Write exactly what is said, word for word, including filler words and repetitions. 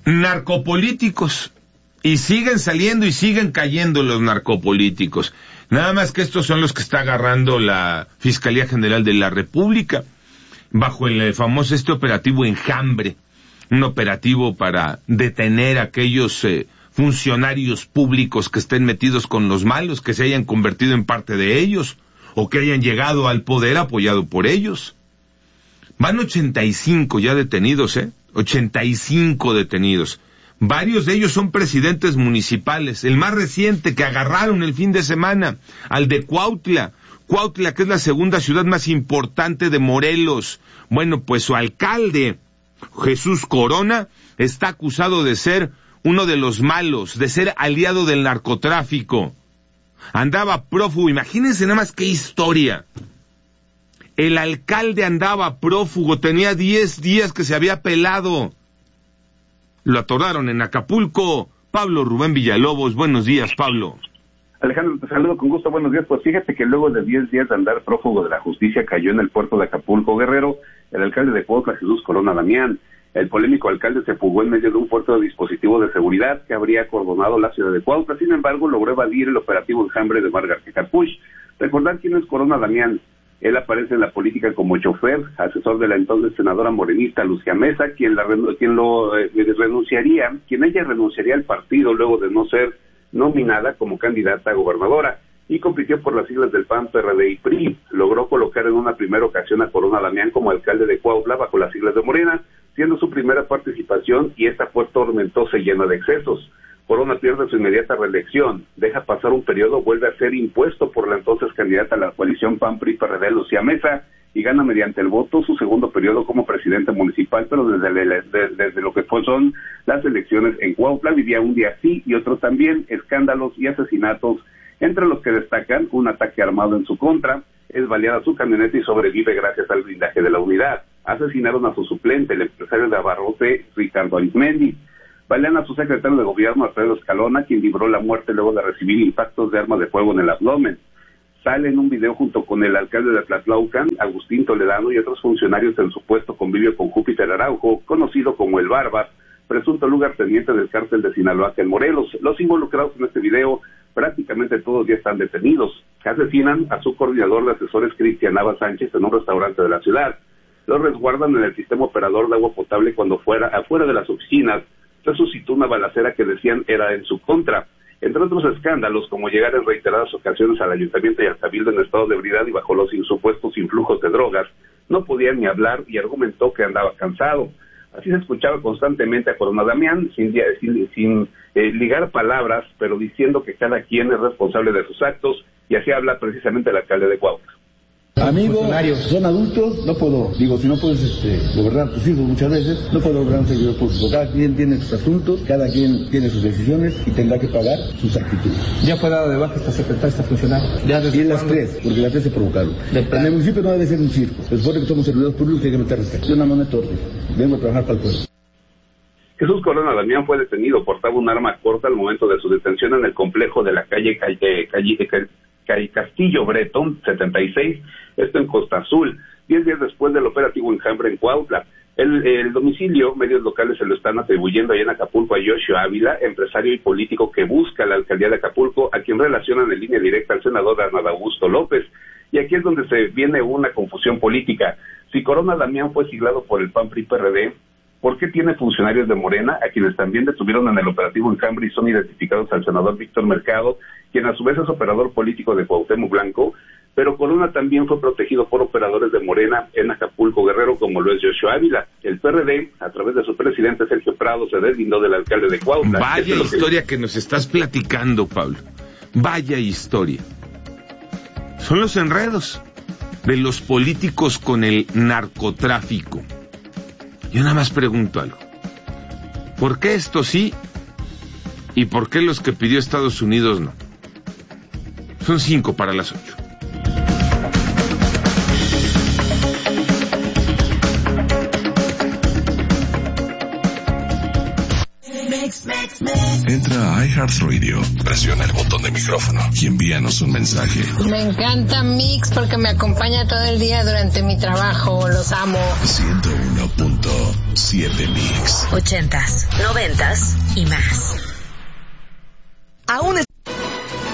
narcopolíticos. Y siguen saliendo y siguen cayendo los narcopolíticos. Nada más que estos son los que está agarrando la Fiscalía General de la República, bajo el famoso este operativo Enjambre, un operativo para detener a aquellos eh, funcionarios públicos que estén metidos con los malos, que se hayan convertido en parte de ellos, o que hayan llegado al poder apoyado por ellos. Van ochenta y cinco ya detenidos, ¿eh? ochenta y cinco detenidos. Varios de ellos son presidentes municipales. El más reciente que agarraron el fin de semana, al de Cuautla. Cuautla, que es la segunda ciudad más importante de Morelos. Bueno, pues su alcalde, Jesús Corona, está acusado de ser uno de los malos, de ser aliado del narcotráfico. Andaba prófugo, imagínense nada más qué historia. El alcalde andaba prófugo, tenía diez días que se había pelado. Lo atoraron en Acapulco. Pablo Rubén Villalobos, buenos días, Pablo. Alejandro, te saludo con gusto, buenos días. Pues fíjate que luego de diez días de andar prófugo de la justicia, cayó en el puerto de Acapulco, Guerrero, el alcalde de Cuautla, Jesús Corona Damián. El polémico alcalde se fugó en medio de un fuerte dispositivo de seguridad que habría acordonado la ciudad de Cuautla. Sin embargo, logró evadir el operativo Enjambre de Mar García Carpuch. Recordar quién es Corona Damián. Él aparece en la política como chofer, asesor de la entonces senadora morenista Lucía Mesa, quien, la, quien lo eh, renunciaría, quien ella renunciaría al partido luego de no ser nominada como candidata a gobernadora, y compitió por las siglas del P A N, P R D y P R I. Logró colocar en una primera ocasión a Corona Damián como alcalde de Cuautla bajo las siglas de Morena, siendo su primera participación, y esta fue tormentosa y llena de excesos. Corona pierde su inmediata reelección, deja pasar un periodo, vuelve a ser impuesto por la entonces candidata a la coalición P A N P R I P R D, Lucía Mesa, y gana mediante el voto su segundo periodo como presidente municipal, pero desde, el, desde, desde lo que fue son las elecciones en Cuautla, vivía un día sí y otro también, escándalos y asesinatos, entre los que destacan un ataque armado en su contra, es baleada su camioneta y sobrevive gracias al blindaje de la unidad. Asesinaron a su suplente, el empresario de Abarrote, Ricardo Arizmendi. Balean a su secretario de gobierno, Alfredo Escalona, quien libró la muerte luego de recibir impactos de armas de fuego en el abdomen. Sale en un video junto con el alcalde de Tlatlaucan, Agustín Toledano, y otros funcionarios en supuesto convivio con Júpiter Araujo, conocido como el Barbas, presunto lugarteniente del cártel de Sinaloa en Morelos. Los involucrados en este video prácticamente todos ya están detenidos. Asesinan a su coordinador de asesores, Cristian Nava Sánchez, en un restaurante de la ciudad. Los resguardan en el sistema operador de agua potable cuando fuera afuera de las oficinas se suscitó una balacera que decían era en su contra. Entre otros escándalos, como llegar en reiteradas ocasiones al ayuntamiento y al cabildo en estado de ebriedad y bajo los supuestos influjos de drogas, no podía ni hablar y argumentó que andaba cansado. Así se escuchaba constantemente a Corona Damián, sin, sin, sin eh, ligar palabras, pero diciendo que cada quien es responsable de sus actos, y así habla precisamente el alcalde de Cuautla. Amigo, son adultos, no puedo, digo, si no puedes este, gobernar tus hijos muchas veces, no puedo gobernar un servidor público. Cada quien tiene sus asuntos, cada quien tiene sus decisiones y tendrá que pagar sus actitudes. ¿Ya fue dado de baja esta secretaria, esta funcionaria? ¿Ya y las tres, porque las tres se provocaron. En el municipio no debe ser un circo. Se supone que somos servidores públicos y hay que meter respeto. Yo nada más meto orden. Vengo a trabajar para el pueblo. Jesús Corona Damián fue detenido, portaba un arma corta al momento de su detención en el complejo de la calle, calle, calle, calle Castillo Bretón, setenta y seis, esto en Costa Azul, diez días después del operativo Enjambre en Cuautla. El, el domicilio, medios locales se lo están atribuyendo allá en Acapulco a Yoshio Ávila, empresario y político que busca la alcaldía de Acapulco, a quien relacionan en línea directa al senador Adán Augusto López. Y aquí es donde se viene una confusión política. Si Corona Damián fue siglado por el P A N P R I P R D, ¿por qué tiene funcionarios de Morena, a quienes también detuvieron en el operativo Enjambre y son identificados al senador Víctor Mercado, quien a su vez es operador político de Cuauhtémoc Blanco? Pero Corona también fue protegido por operadores de Morena en Acapulco, Guerrero, como lo es Yoshio Ávila. El P R D, a través de su presidente Sergio Prado, se deslindó del alcalde de Cuautla. Vaya historia que... que nos estás platicando, Pablo. Vaya historia. Son los enredos de los políticos con el narcotráfico. Yo nada más pregunto algo. ¿Por qué esto sí y por qué los que pidió Estados Unidos no? Son cinco para las ocho. Entra a iHeartRadio, presiona el botón de micrófono y envíanos un mensaje. Me encanta Mix porque me acompaña todo el día durante mi trabajo, los amo. ciento uno punto siete Mix. Ochentas, noventas y más. Aún es